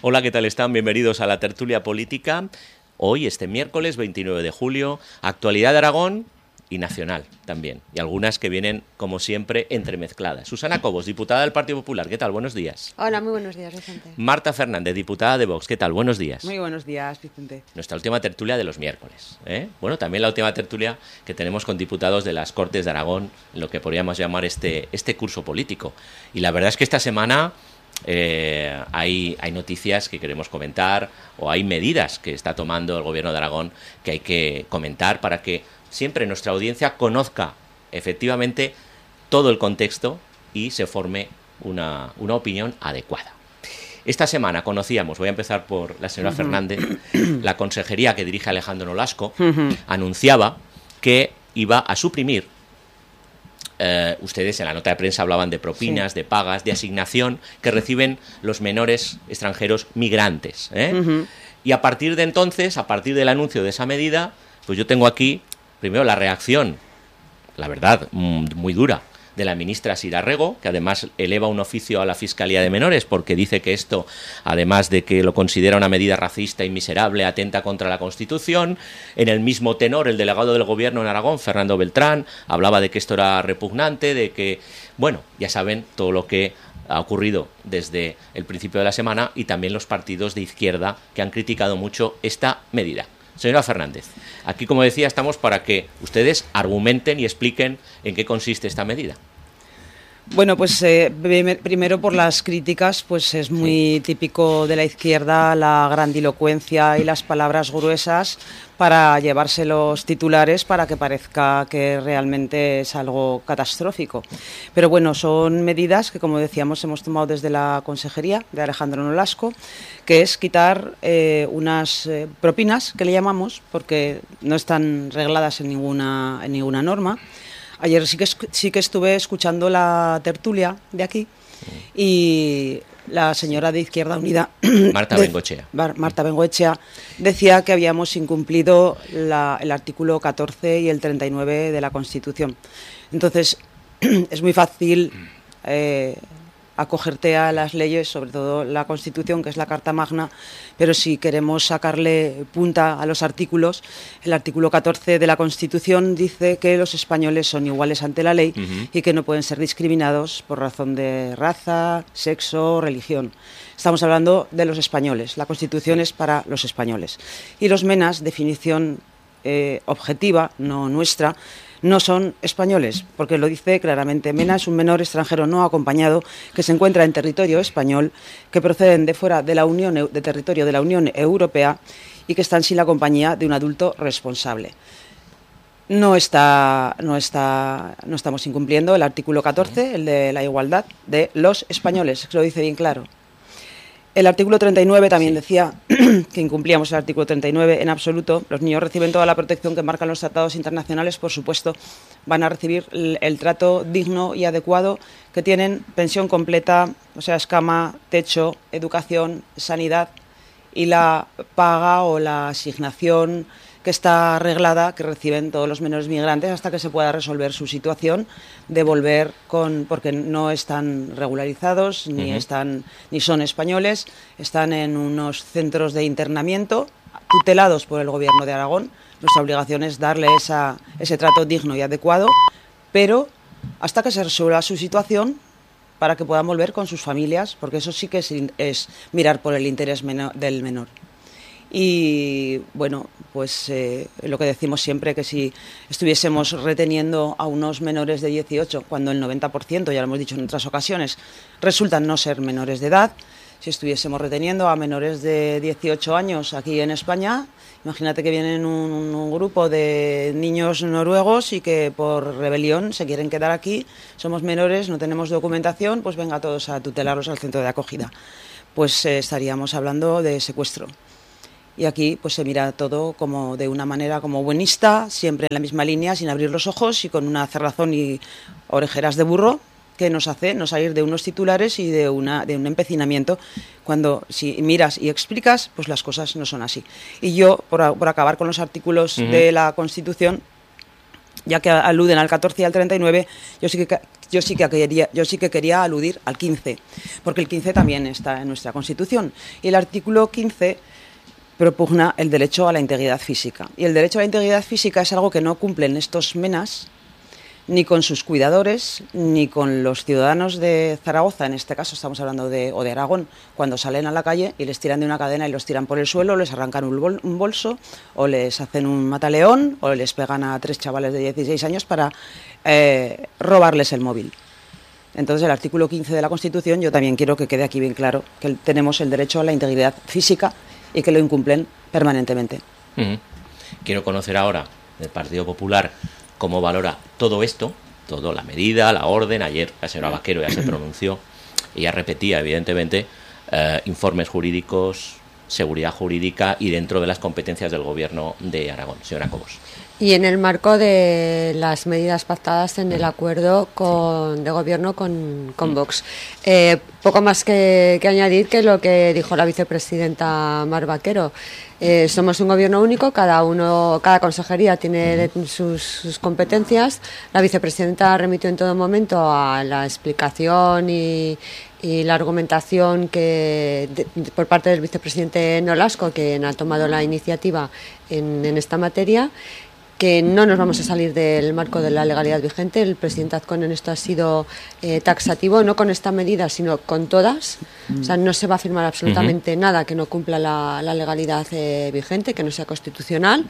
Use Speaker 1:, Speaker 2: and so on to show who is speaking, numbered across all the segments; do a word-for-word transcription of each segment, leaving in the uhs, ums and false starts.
Speaker 1: Hola, ¿qué tal están? Bienvenidos a la tertulia política. Hoy, este miércoles veintinueve de julio, actualidad de Aragón y nacional también. Y algunas que vienen, como siempre, entremezcladas. Susana Cobos, diputada del Partido Popular. ¿Qué tal? Buenos días.
Speaker 2: Hola, muy buenos días, Vicente.
Speaker 1: Marta Fernández, diputada de Vox. ¿Qué tal? Buenos días.
Speaker 3: Muy buenos días, Vicente.
Speaker 1: Nuestra última tertulia de los miércoles, ¿eh? Bueno, también la última tertulia que tenemos con diputados de las Cortes de Aragón, en lo que podríamos llamar este, este curso político. Y la verdad es que esta semana eh, hay, hay noticias que queremos comentar, o hay medidas que está tomando el Gobierno de Aragón que hay que comentar para que siempre nuestra audiencia conozca efectivamente todo el contexto y se forme una, una opinión adecuada. Esta semana conocíamos, voy a empezar por la señora uh-huh. Fernández, la consejería que dirige Alejandro Nolasco, uh-huh. anunciaba que iba a suprimir, eh, ustedes en la nota de prensa hablaban de propinas, sí. de pagas, de asignación que reciben los menores extranjeros migrantes, ¿eh? uh-huh. Y a partir de entonces, a partir del anuncio de esa medida, pues yo tengo aquí, primero, la reacción, la verdad, muy dura, de la ministra Sira Rego, que además eleva un oficio a la Fiscalía de Menores porque dice que esto, además de que lo considera una medida racista y miserable, atenta contra la Constitución. En el mismo tenor, el delegado del Gobierno en Aragón, Fernando Beltrán, hablaba de que esto era repugnante, de que, bueno, ya saben todo lo que ha ocurrido desde el principio de la semana y también los partidos de izquierda que han criticado mucho esta medida. Señora Fernández, aquí, como decía, estamos para que ustedes argumenten y expliquen en qué consiste esta medida.
Speaker 3: Bueno, pues eh, primero por las críticas, pues es muy típico de la izquierda la grandilocuencia y las palabras gruesas para llevarse los titulares para que parezca que realmente es algo catastrófico. Pero bueno, son medidas que, como decíamos, hemos tomado desde la Consejería de Alejandro Nolasco, que es quitar eh, unas eh, propinas, que le llamamos, porque no están regladas en ninguna, en ninguna norma. Ayer sí que, sí que estuve escuchando la tertulia de aquí y la señora de Izquierda Unida,
Speaker 1: Marta de, Bengoechea.
Speaker 3: Marta Bengoechea, decía que habíamos incumplido la, el artículo catorce y el treinta y nueve de la Constitución. Entonces, es muy fácil eh, acogerte a las leyes, sobre todo la Constitución, que es la Carta Magna, pero si queremos sacarle punta a los artículos, el artículo catorce de la Constitución dice que los españoles son iguales ante la ley uh-huh. y que no pueden ser discriminados por razón de raza, sexo, religión. Estamos hablando de los españoles, la Constitución es para los españoles. Y los MENAs, definición eh, objetiva, no nuestra, no son españoles, porque lo dice claramente. MENA es un menor extranjero no acompañado que se encuentra en territorio español, que proceden de fuera de la Unión, de territorio de la Unión Europea y que están sin la compañía de un adulto responsable. No está, no está, no estamos incumpliendo el artículo catorce, el de la igualdad de los españoles, que lo dice bien claro. El artículo treinta y nueve también sí. decía que incumplíamos el artículo treinta y nueve en absoluto. Los niños reciben toda la protección que marcan los tratados internacionales, por supuesto. Van a recibir el, el trato digno y adecuado que tienen, pensión completa, o sea, escama, techo, educación, sanidad y la paga o la asignación que está arreglada, que reciben todos los menores migrantes hasta que se pueda resolver su situación de volver con, porque no están regularizados ni uh-huh. están ni son españoles, están en unos centros de internamiento tutelados por el Gobierno de Aragón. Nuestra obligación es darle esa, ese trato digno y adecuado, pero hasta que se resuelva su situación para que puedan volver con sus familias, porque eso sí que es, es mirar por el interés menor, del menor. Y bueno, pues eh, lo que decimos siempre, que si estuviésemos reteniendo a unos menores de dieciocho, cuando el noventa por ciento, ya lo hemos dicho en otras ocasiones, resultan no ser menores de edad, si estuviésemos reteniendo a menores de dieciocho años aquí en España, imagínate que vienen un, un grupo de niños noruegos y que por rebelión se quieren quedar aquí, somos menores, no tenemos documentación, pues venga todos a tutelarlos al centro de acogida. Pues eh, estaríamos hablando de secuestro. Y aquí pues se mira todo como de una manera como buenista, siempre en la misma línea, sin abrir los ojos y con una cerrazón y orejeras de burro que nos hace no salir de unos titulares y de una de un empecinamiento cuando si miras y explicas, pues las cosas no son así. Y yo, por, por acabar con los artículos uh-huh. de la Constitución, ya que aluden al catorce y al treinta y nueve, yo sí que yo sí que quería, yo sí que quería aludir al quince, porque el quince también está en nuestra Constitución. Y el artículo quince propugna el derecho a la integridad física. Y el derecho a la integridad física es algo que no cumplen estos menas ni con sus cuidadores, ni con los ciudadanos de Zaragoza, en este caso estamos hablando de, o de Aragón, cuando salen a la calle y les tiran de una cadena y los tiran por el suelo, les arrancan un, bol, un bolso, o les hacen un mataleón, o les pegan a tres chavales de dieciséis años para eh, robarles el móvil. Entonces, el artículo quince de la Constitución, yo también quiero que quede aquí bien claro que tenemos el derecho a la integridad física y que lo incumplen permanentemente.
Speaker 1: Uh-huh. Quiero conocer ahora del Partido Popular cómo valora todo esto, toda la medida, la orden. Ayer la señora Vaquero ya se pronunció, ella repetía, evidentemente, eh, informes jurídicos, seguridad jurídica y dentro de las competencias del Gobierno de Aragón. Señora Cobos.
Speaker 2: Y en el marco de las medidas pactadas en el acuerdo con, de gobierno con, con Vox. Eh, poco más que, que añadir que lo que dijo la vicepresidenta Mar Vaquero. Eh, somos un gobierno único, cada uno, cada consejería tiene sus, sus competencias. La vicepresidenta remitió en todo momento a la explicación y, y la argumentación que de, de, por parte del vicepresidente Nolasco, quien ha tomado la iniciativa en, en esta materia, que no nos vamos a salir del marco de la legalidad vigente. El presidente Azcón en esto ha sido eh, taxativo, no con esta medida, sino con todas. Mm. O sea, no se va a firmar absolutamente uh-huh. nada que no cumpla la, la legalidad eh, vigente, que no sea constitucional.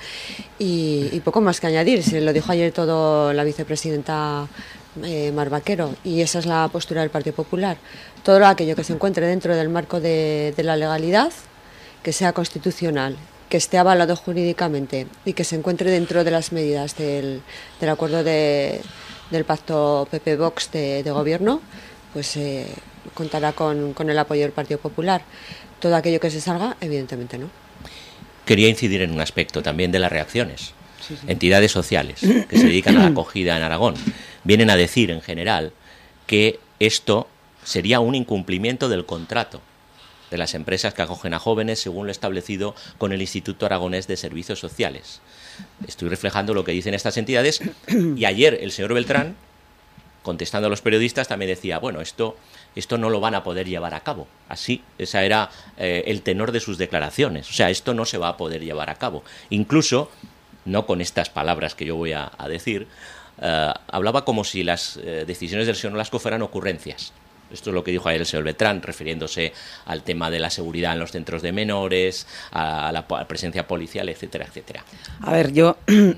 Speaker 2: Y, y poco más que añadir. Se lo dijo ayer todo la vicepresidenta eh, Mar Vaquero, y esa es la postura del Partido Popular. Todo aquello que se encuentre dentro del marco de, de la legalidad, que sea constitucional, que esté avalado jurídicamente y que se encuentre dentro de las medidas del, del acuerdo de, del pacto P P-Vox de, de gobierno, pues eh, contará con, con el apoyo del Partido Popular. Todo aquello que se salga, evidentemente no.
Speaker 1: Quería incidir en un aspecto también de las reacciones. Sí, sí. Entidades sociales que se dedican a la acogida en Aragón vienen a decir en general que esto sería un incumplimiento del contrato de las empresas que acogen a jóvenes según lo establecido con el Instituto Aragonés de Servicios Sociales. Estoy reflejando lo que dicen estas entidades, y ayer el señor Beltrán, contestando a los periodistas, también decía, bueno, esto, esto no lo van a poder llevar a cabo. Así, ese era eh, el tenor de sus declaraciones. O sea, esto no se va a poder llevar a cabo. Incluso, no con estas palabras que yo voy a, a decir, eh, hablaba como si las eh, decisiones del señor Nolasco fueran ocurrencias. Esto es lo que dijo ayer el señor Beltrán, refiriéndose al tema de la seguridad en los centros de menores, a la presencia policial, etcétera, etcétera.
Speaker 3: A ver, yo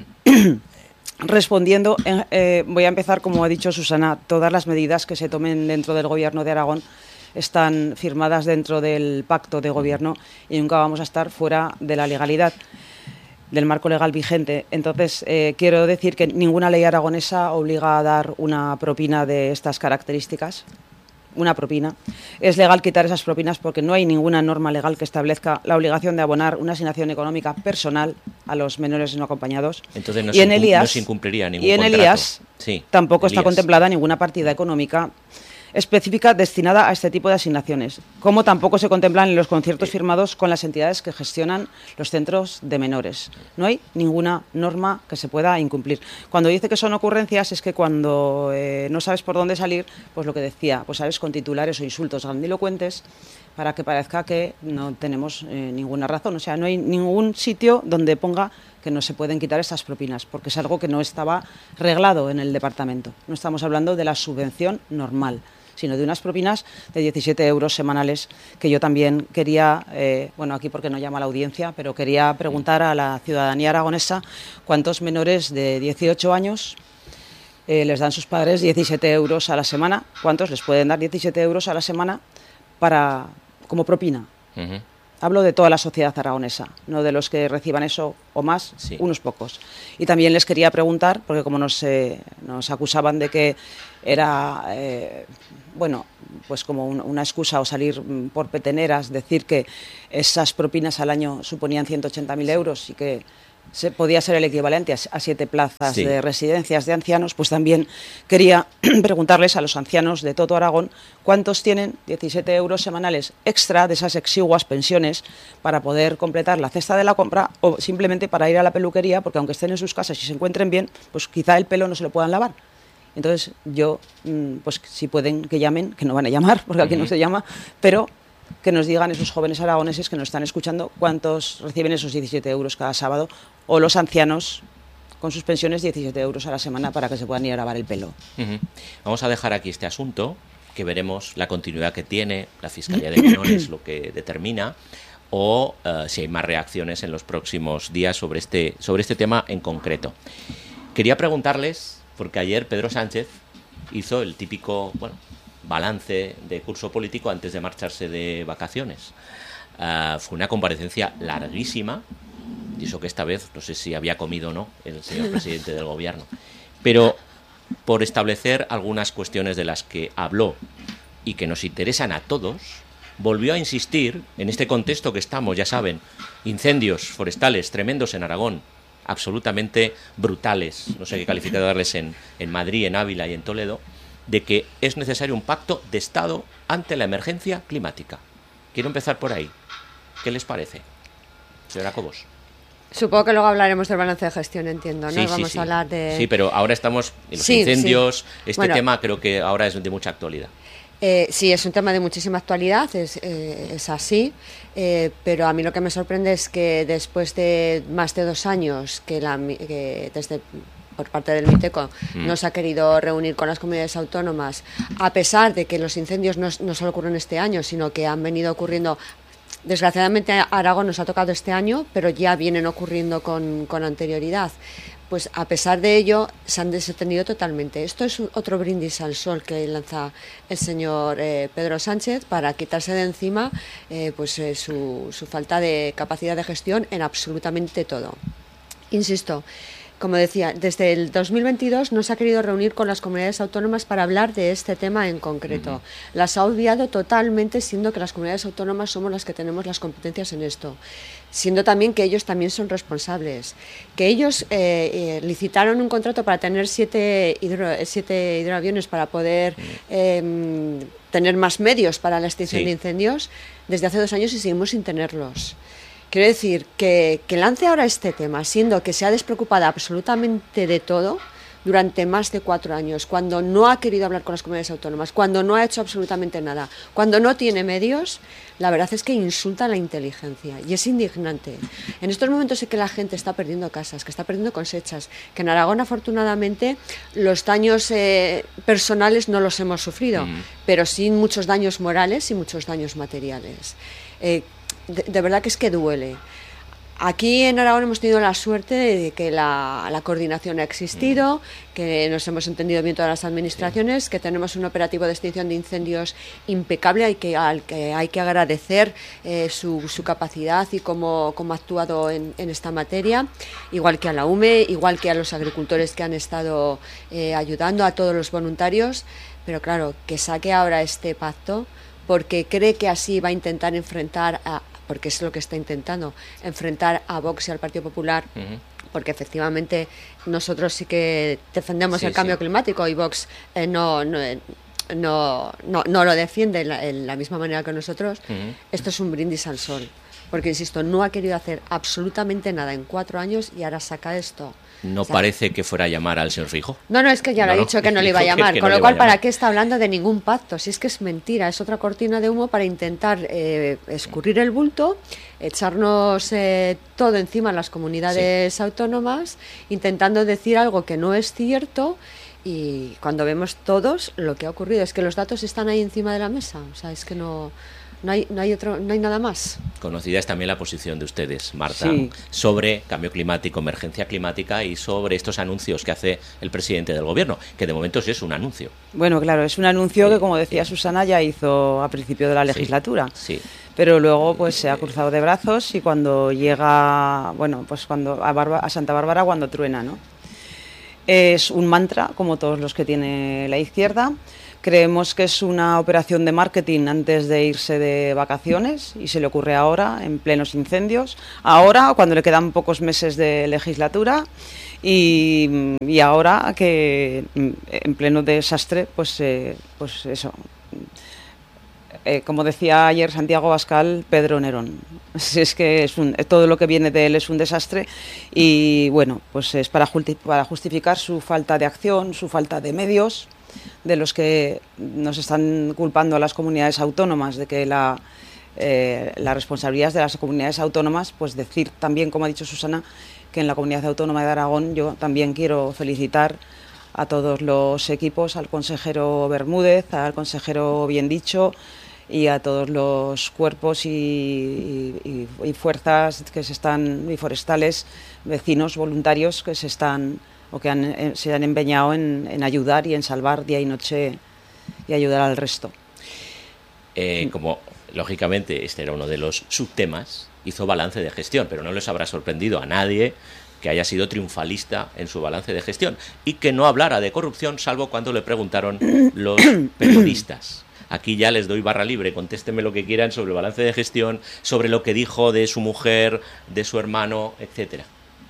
Speaker 3: respondiendo, eh, voy a empezar, como ha dicho Susana, todas las medidas que se tomen dentro del Gobierno de Aragón están firmadas dentro del pacto de gobierno y nunca vamos a estar fuera de la legalidad, del marco legal vigente. Entonces, eh, quiero decir que ninguna ley aragonesa obliga a dar una propina de estas características. Una propina. Es legal quitar esas propinas porque no hay ninguna norma legal que establezca la obligación de abonar una asignación económica personal a los menores no acompañados.
Speaker 1: Entonces no,
Speaker 3: y en
Speaker 1: se,
Speaker 3: Elías,
Speaker 1: no se incumpliría ningún
Speaker 3: y en
Speaker 1: contrato.
Speaker 3: Elías
Speaker 1: sí,
Speaker 3: tampoco
Speaker 1: Elías.
Speaker 3: está contemplada ninguna partida económica específica destinada a este tipo de asignaciones, como tampoco se contemplan en los conciertos firmados con las entidades que gestionan los centros de menores. No hay ninguna norma que se pueda incumplir. Cuando dice que son ocurrencias es que cuando eh, no sabes por dónde salir, pues lo que decía, pues sabes, con titulares o insultos grandilocuentes para que parezca que no tenemos eh, ninguna razón. O sea, no hay ningún sitio donde ponga que no se pueden quitar estas propinas, porque es algo que no estaba reglado en el departamento. No estamos hablando de la subvención normal, sino de unas propinas de diecisiete euros semanales, que yo también quería, eh, bueno, aquí porque no llama la audiencia, pero quería preguntar a la ciudadanía aragonesa cuántos menores de dieciocho años eh, les dan sus padres diecisiete euros a la semana, cuántos les pueden dar diecisiete euros a la semana para como propina. Uh-huh. Hablo de toda la sociedad aragonesa, no de los que reciban eso o más, sí. Unos pocos. Y también les quería preguntar, porque como nos, eh, nos acusaban de que era, eh, bueno, pues como un, una excusa o salir por peteneras, decir que esas propinas al año suponían ciento ochenta mil euros y que se podía ser el equivalente a, a siete plazas sí. de residencias de ancianos, pues también quería preguntarles a los ancianos de todo Aragón cuántos tienen diecisiete euros semanales extra de esas exiguas pensiones para poder completar la cesta de la compra o simplemente para ir a la peluquería, porque aunque estén en sus casas y se encuentren bien, pues quizá el pelo no se lo puedan lavar. Entonces yo, pues si pueden que llamen, que no van a llamar porque aquí uh-huh. no se llama, pero que nos digan esos jóvenes aragoneses que nos están escuchando cuántos reciben esos diecisiete euros cada sábado, o los ancianos con sus pensiones diecisiete euros a la semana para que se puedan ir a lavar el pelo.
Speaker 1: Uh-huh. Vamos a dejar aquí este asunto, que veremos la continuidad que tiene la Fiscalía de Menores, lo que determina, o uh, si hay más reacciones en los próximos días sobre este, sobre este tema en concreto. Quería preguntarles, porque ayer Pedro Sánchez hizo el típico, bueno, balance de curso político antes de marcharse de vacaciones. Uh, fue una comparecencia larguísima, y eso que esta vez no sé si había comido o no el señor presidente del gobierno, pero por establecer algunas cuestiones de las que habló y que nos interesan a todos, volvió a insistir en este contexto que estamos, ya saben, incendios forestales tremendos en Aragón, absolutamente brutales, no sé qué calificar de darles en, en Madrid, en Ávila y en Toledo, de que es necesario un pacto de Estado ante la emergencia climática. Quiero empezar por ahí. ¿Qué les parece, señora Cobos?
Speaker 2: Supongo que luego hablaremos del balance de gestión, entiendo, ¿no?
Speaker 1: Sí,
Speaker 2: Vamos
Speaker 1: sí, sí.
Speaker 2: a hablar de...
Speaker 1: Sí, pero ahora estamos en los
Speaker 2: sí,
Speaker 1: incendios.
Speaker 2: Sí.
Speaker 1: Este
Speaker 2: bueno,
Speaker 1: tema creo que ahora es de mucha actualidad.
Speaker 2: Eh, sí, es un tema de muchísima actualidad, es, eh, es así, eh, pero a mí lo que me sorprende es que después de más de dos años que, la, que desde por parte del MITECO mm. no se ha querido reunir con las comunidades autónomas, a pesar de que los incendios no, no solo ocurren este año, sino que han venido ocurriendo. Desgraciadamente a Aragón nos ha tocado este año, pero ya vienen ocurriendo con, con anterioridad. Pues a pesar de ello se han desatendido totalmente. Esto es otro brindis al sol que lanza el señor eh, Pedro Sánchez para quitarse de encima eh, pues eh, su, su falta de capacidad de gestión en absolutamente todo. Insisto, como decía, desde el dos mil veintidós no se ha querido reunir con las comunidades autónomas para hablar de este tema en concreto. Uh-huh. Las ha obviado totalmente, siendo que las comunidades autónomas somos las que tenemos las competencias en esto. Siendo también que ellos también son responsables. Que ellos eh, eh, licitaron un contrato para tener siete, hidro, siete hidroaviones para poder eh, tener más medios para la extinción sí. de incendios desde hace dos años y seguimos sin tenerlos. Quiero decir que, que lance ahora este tema, siendo que se ha despreocupado absolutamente de todo durante más de cuatro años, cuando no ha querido hablar con las comunidades autónomas, cuando no ha hecho absolutamente nada, cuando no tiene medios, la verdad es que insulta la inteligencia y es indignante. En estos momentos sé que la gente está perdiendo casas, que está perdiendo cosechas, que en Aragón afortunadamente los daños eh, personales no los hemos sufrido, mm. pero sí muchos daños morales y muchos daños materiales. Eh, De, de verdad que es que duele. Aquí en Aragón hemos tenido la suerte de que la, la coordinación ha existido, que nos hemos entendido bien todas las administraciones, que tenemos un operativo de extinción de incendios impecable y que, al que hay que agradecer eh, su, su capacidad y cómo, cómo ha actuado en, en esta materia, igual que a la U M E, igual que a los agricultores que han estado eh, ayudando, a todos los voluntarios, pero claro, que saque ahora este pacto porque cree que así va a intentar enfrentar a, porque es lo que está intentando, enfrentar a Vox y al Partido Popular, uh-huh. porque efectivamente nosotros sí que defendemos sí, el cambio sí. climático y Vox eh, no, no, no, no, no lo defiende en la, en la misma manera que nosotros. Uh-huh. Esto es un brindis al sol, porque insisto, no ha querido hacer absolutamente nada en cuatro años y ahora saca esto.
Speaker 1: No o sea, parece que fuera a llamar al señor Feijóo.
Speaker 2: No, no, es que ya no, lo ha dicho que no le iba a llamar, con no lo cual, ¿para qué está hablando de ningún pacto? Si es que es mentira, es otra cortina de humo para intentar eh, escurrir el bulto, echarnos eh, todo encima a las comunidades sí. autónomas, intentando decir algo que no es cierto, y cuando vemos todos lo que ha ocurrido, es que los datos están ahí encima de la mesa, o sea, es que no... No hay, no hay otro, no hay nada más.
Speaker 1: Conocida es también la posición de ustedes, Marta,
Speaker 3: sí.
Speaker 1: sobre cambio climático, emergencia climática y sobre estos anuncios que hace el presidente del gobierno, que de momento sí es un anuncio.
Speaker 3: Bueno, claro, es un anuncio sí, que, como decía sí. Susana, ya hizo a principio de la legislatura.
Speaker 1: Sí, sí.
Speaker 3: Pero luego pues se ha cruzado de brazos y cuando llega, bueno, pues cuando a, Barba, a Santa Bárbara cuando truena, ¿no? Es un mantra, como todos los que tiene la izquierda. Creemos que es una operación de marketing antes de irse de vacaciones y se le ocurre ahora, en plenos incendios, ahora cuando le quedan pocos meses de legislatura y, y ahora que en pleno desastre, pues, eh, pues eso, eh, como decía ayer Santiago Abascal, Pedro Nerón. Es que es un, todo lo que viene de él es un desastre y bueno, pues es para, justi- para justificar su falta de acción, su falta de medios, de los que nos están culpando a las comunidades autónomas de que la, eh, la responsabilidad es de las comunidades autónomas, pues decir también, como ha dicho Susana, que en la Comunidad Autónoma de Aragón yo también quiero felicitar a todos los equipos, al consejero Bermúdez, al consejero Biendicho y a todos los cuerpos y, y, y fuerzas que se están, y forestales, vecinos, voluntarios que se están o que han, se han empeñado en, en ayudar y en salvar día y noche y ayudar al resto.
Speaker 1: Eh, como lógicamente este era uno de los subtemas, hizo balance de gestión, pero no les habrá sorprendido a nadie que haya sido triunfalista en su balance de gestión y que no hablara de corrupción, salvo cuando le preguntaron los periodistas. Aquí ya les doy barra libre, contéstenme lo que quieran sobre el balance de gestión, sobre lo que dijo de su mujer, de su hermano, etcétera.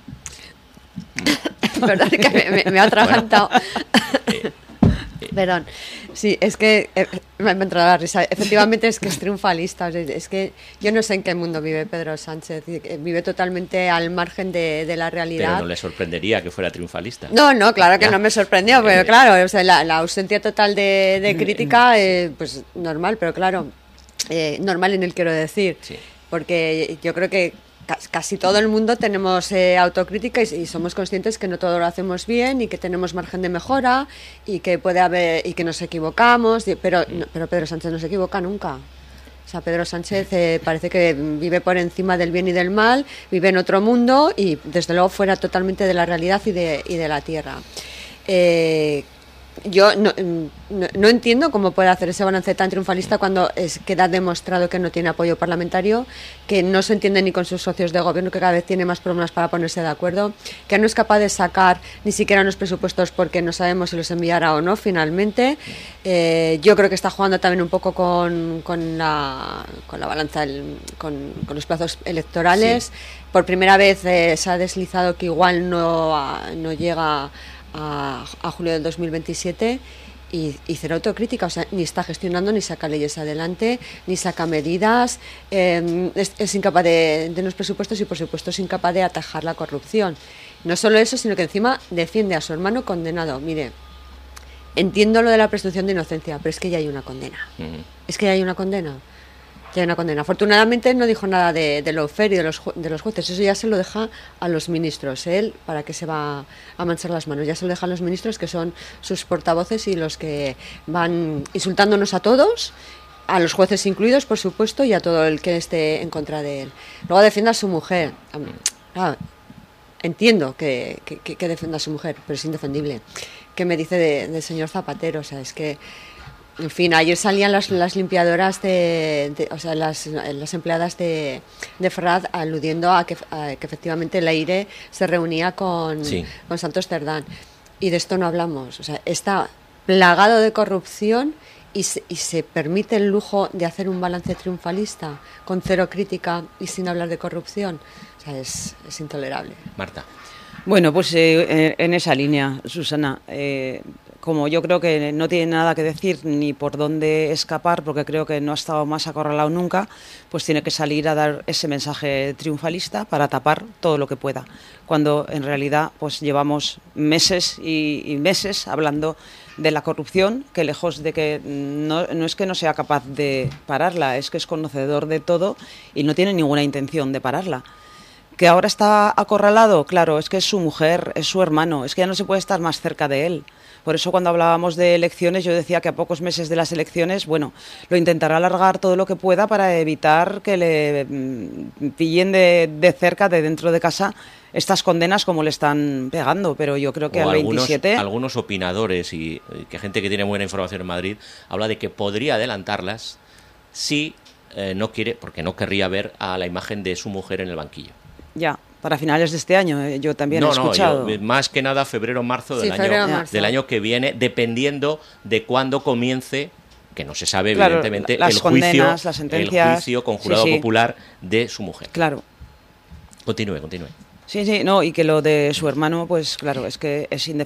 Speaker 2: Perdón, que me, me, me ha atragantado.
Speaker 1: Bueno, eh, eh.
Speaker 2: Perdón. Sí, es que eh, me ha entrado la risa. Efectivamente es que es triunfalista. O sea, es que yo no sé en qué mundo vive Pedro Sánchez. Vive totalmente al margen de, de la realidad.
Speaker 1: Pero no le sorprendería que fuera triunfalista.
Speaker 2: No, no, claro que
Speaker 1: ya.
Speaker 2: no me sorprendió, pero claro, o sea, la, la ausencia total de, de crítica, eh, pues normal, pero claro, eh, normal en el quiero decir.
Speaker 1: Sí.
Speaker 2: Porque yo creo que casi todo el mundo tenemos eh, autocrítica y, y somos conscientes que no todo lo hacemos bien y que tenemos margen de mejora y que puede haber y que nos equivocamos, y, pero no, pero Pedro Sánchez no se equivoca nunca. O sea, Pedro Sánchez eh, parece que vive por encima del bien y del mal, vive en otro mundo y desde luego fuera totalmente de la realidad y de, y de la tierra. Eh, Yo no, no, no entiendo cómo puede hacer ese balance tan triunfalista cuando es, queda demostrado que no tiene apoyo parlamentario, que no se entiende ni con sus socios de gobierno, que cada vez tiene más problemas para ponerse de acuerdo, que no es capaz de sacar ni siquiera los presupuestos porque no sabemos si los enviará o no finalmente. Eh, yo creo que está jugando también un poco con, con, la, con la balanza, el, con, con los plazos electorales. Sí. Por primera vez eh, se ha deslizado que igual no, no llega A, a julio del dos mil veintisiete y, y cero autocrítica, o sea, ni está gestionando, ni saca leyes adelante, ni saca medidas, eh, es, es incapaz de, de los presupuestos y por supuesto es incapaz de atajar la corrupción. No solo eso, sino que encima defiende a su hermano condenado. Mire, entiendo lo de la presunción de inocencia, pero es que ya hay una condena. Uh-huh. Es que ya hay una condena. Ya hay una condena. Afortunadamente no dijo nada de, de lawfare y de los, de los jueces. Eso ya se lo deja a los ministros. Él, ¿para qué se va a manchar las manos? Ya se lo deja a los ministros, que son sus portavoces y los que van insultándonos a todos, a los jueces incluidos, por supuesto, y a todo el que esté en contra de él. Luego defiende a su mujer. Ah, entiendo que, que, que defienda a su mujer, pero es indefendible. ¿Qué me dice de, del señor Zapatero? O sea, es que... En fin, ayer salían las, las limpiadoras, de, de, o sea, las, las empleadas de, de Ferraz aludiendo a que, a que efectivamente el aire se reunía con, sí. con Santos Cerdán. Y de esto no hablamos. O sea, está plagado de corrupción y se, y se permite el lujo de hacer un balance triunfalista con cero crítica y sin hablar de corrupción. O sea, es, es intolerable.
Speaker 1: Marta.
Speaker 3: Bueno, pues eh, en esa línea, Susana, eh, como yo creo que no tiene nada que decir ni por dónde escapar, porque creo que no ha estado más acorralado nunca, pues tiene que salir a dar ese mensaje triunfalista para tapar todo lo que pueda, cuando en realidad pues llevamos meses y, y meses hablando de la corrupción, que lejos de que no, no es que no sea capaz de pararla, es que es conocedor de todo y no tiene ninguna intención de pararla. Que ahora está acorralado, claro, es que es su mujer, es su hermano, es que ya no se puede estar más cerca de él. Por eso cuando hablábamos de elecciones yo decía que a pocos meses de las elecciones, bueno, lo intentará alargar todo lo que pueda para evitar que le mm, pillen de, de cerca, de dentro de casa, estas condenas como le están pegando. Pero yo creo que
Speaker 1: o
Speaker 3: al
Speaker 1: algunos,
Speaker 3: veintisiete...
Speaker 1: Algunos opinadores y que gente que tiene buena información en Madrid habla de que podría adelantarlas si eh, no quiere, porque no querría ver a la imagen de su mujer en el banquillo.
Speaker 3: Ya, para finales de este año, eh, yo también
Speaker 1: no,
Speaker 3: he escuchado.
Speaker 1: No, yo, más que nada febrero o marzo del,
Speaker 2: sí,
Speaker 1: año,
Speaker 2: febrero, marzo.
Speaker 1: del año que viene, dependiendo de cuándo comience, que no se sabe
Speaker 3: claro,
Speaker 1: evidentemente,
Speaker 3: las
Speaker 1: el,
Speaker 3: condenas,
Speaker 1: juicio,
Speaker 3: las sentencias,
Speaker 1: el juicio con jurado
Speaker 3: sí, sí.
Speaker 1: popular de su mujer.
Speaker 3: Claro.
Speaker 1: Continúe, continúe.
Speaker 3: Sí, sí, no, y que lo de su hermano, pues claro, es que es